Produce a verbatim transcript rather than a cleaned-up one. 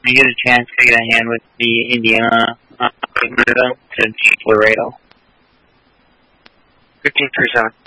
you get a chance to get a hand with the Indiana uh, to Laredo. fifteen percent.